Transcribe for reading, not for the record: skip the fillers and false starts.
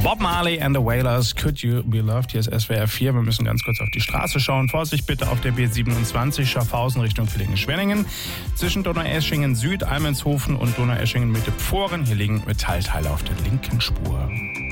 Bob Marley and the Wailers, Could You Be Loved? Hier ist SWR 4. Wir müssen ganz kurz auf die Straße schauen. Vorsicht bitte auf der B27 Schaffhausen Richtung Villingen-Schwenningen. Zwischen Donaueschingen Süd, Almenshofen und Donaueschingen Mitte Pfohren. Hier liegen Metallteile auf der linken Spur.